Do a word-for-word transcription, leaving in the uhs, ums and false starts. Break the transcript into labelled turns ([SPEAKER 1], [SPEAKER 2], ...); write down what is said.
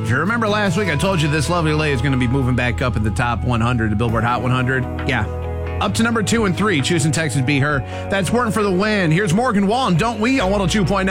[SPEAKER 1] If you remember last week, I told you this lovely lady is going to be moving back up in the top one hundred, the Billboard Hot one hundred. Yeah. Up to number two and three, choosing Texas Be Her. That's Working for the Win. Here's Morgan Wallen, Don't We, on one oh two point nine.